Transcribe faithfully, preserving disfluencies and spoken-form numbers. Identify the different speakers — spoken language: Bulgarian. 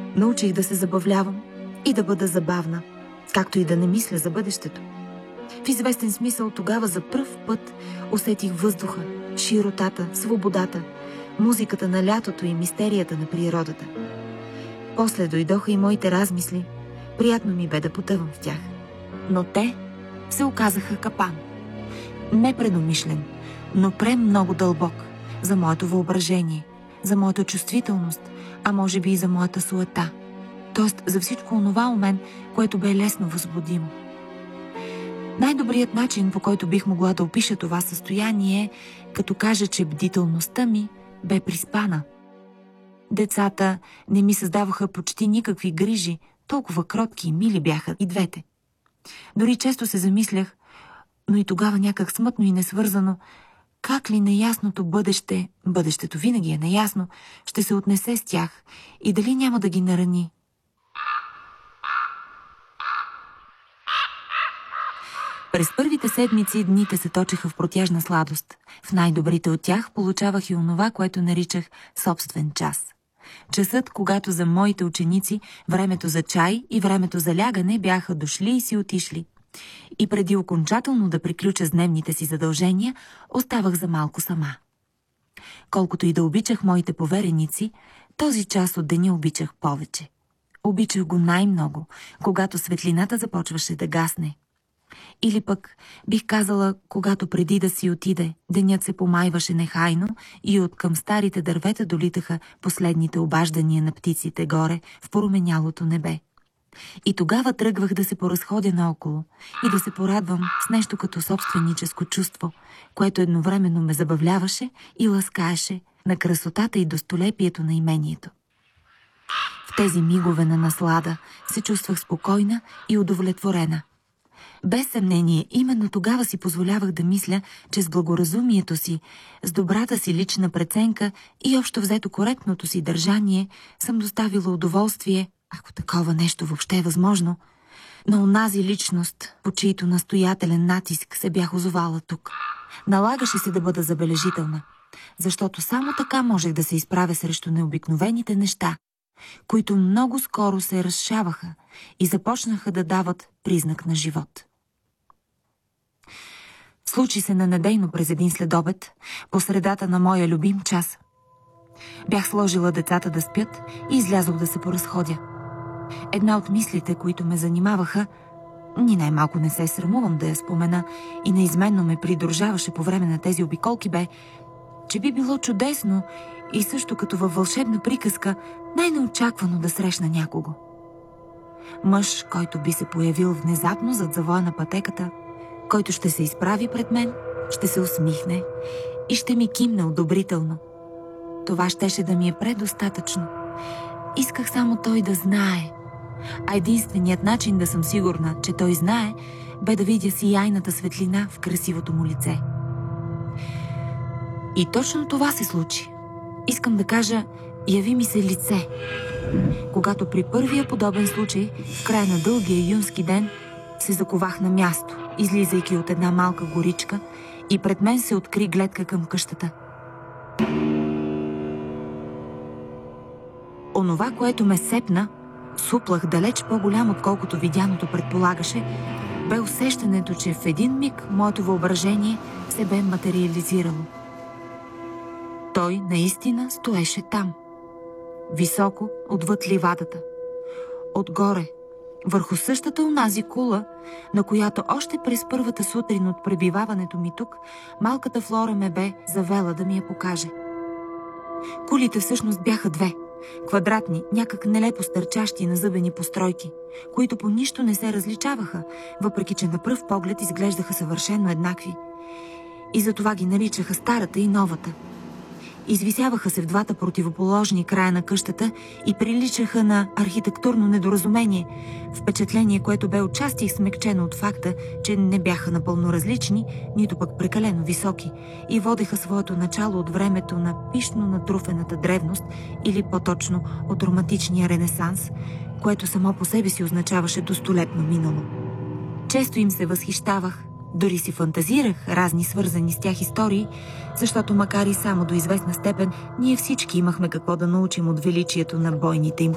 Speaker 1: Научих да се забавлявам и да бъда забавна, както и да не мисля за бъдещето. В известен смисъл тогава за пръв път усетих въздуха, широтата, свободата, музиката на лятото и мистерията на природата. После дойдоха и моите размисли. Приятно ми бе да потъвам в тях. Но те се оказаха капан. Непредумишлен, но премного дълбок за моето въображение, за моята чувствителност, а може би и за моята суета. Тоест за всичко онова у мен, което бе лесно възбудимо. Най-добрият начин, по който бих могла да опиша това състояние е, като кажа, че бдителността ми бе приспана. Децата не ми създаваха почти никакви грижи, толкова кротки и мили бяха и двете. Дори често се замислях, но и тогава някак смътно и несвързано, как ли неясното бъдеще, бъдещето винаги е неясно, ще се отнесе с тях и дали няма да ги нарани. През първите седмици дните се точеха в протяжна сладост. В най-добрите от тях получавах и онова, което наричах собствен час. Часът, когато за моите ученици времето за чай и времето за лягане бяха дошли и си отишли. И преди окончателно да приключа с дневните си задължения, оставах за малко сама. Колкото и да обичах моите повереници, този час от деня обичах повече. Обичах го най-много, когато светлината започваше да гасне. Или пък, бих казала, когато преди да си отиде, денят се помайваше нехайно и от към старите дървета долитаха последните обаждания на птиците горе в променялото небе. И тогава тръгвах да се поразходя наоколо и да се порадвам с нещо като собственическо чувство, което едновременно ме забавляваше и ласкаеше на красотата и достолепието на имението. В тези мигове на наслада се чувствах спокойна и удовлетворена. Без съмнение, именно тогава си позволявах да мисля, че с благоразумието си, с добрата си лична преценка и общо взето коректното си държание съм доставила удоволствие, ако такова нещо въобще е възможно, на онази личност, по чието настоятелен натиск се бях озовала тук. Налагаше се да бъда забележителна, защото само така можех да се изправя срещу необикновените неща, които много скоро се разшаваха и започнаха да дават признак на живот. Случи се ненадейно през един следобед, по средата на моя любим час. Бях сложила децата да спят и излязох да се поразходя. Една от мислите, които ме занимаваха, ни най-малко не се срамувам да я спомена и неизменно ме придружаваше по време на тези обиколки, бе, че би било чудесно и също като във вълшебна приказка най-неочаквано да срещна някого. Мъж, който би се появил внезапно зад завоя на пътеката, който ще се изправи пред мен, ще се усмихне и ще ми кимне одобрително. Това щеше да ми е предостатъчно. Исках само той да знае. А единственият начин да съм сигурна, че той знае, бе да видя сияйната светлина в красивото му лице. И точно това се случи. Искам да кажа, яви ми се лице. Когато при първия подобен случай, в края на дългия юнски ден, се заковах на място, излизайки от една малка горичка, и пред мен се откри гледка към къщата. Онова, което ме сепна, суплах далеч по-голям, отколкото видяното предполагаше, бе усещането, че в един миг моето въображение се бе материализирало. Той наистина стоеше там, високо отвъд ливадата. Отгоре, върху същата онази кула, на която още през първата сутрин от пребиваването ми тук, малката Флора ме бе завела да ми я покаже. Кулите всъщност бяха две, квадратни, някак нелепо стърчащи назъбени постройки, които по нищо не се различаваха, въпреки че на пръв поглед изглеждаха съвършено еднакви. И затова ги наричаха старата и новата. Извисяваха се в двата противоположни края на къщата и приличаха на архитектурно недоразумение, впечатление, което бе отчасти смекчено от факта, че не бяха напълно различни, нито пък прекалено високи, и водеха своето начало от времето на пищно натруфената древност или по-точно от романтичния ренесанс, което само по себе си означаваше достолепно минало. Често им се възхищавах, дори си фантазирах разни свързани с тях истории, защото макар и само до известна степен, ние всички имахме какво да научим от величието на бойните им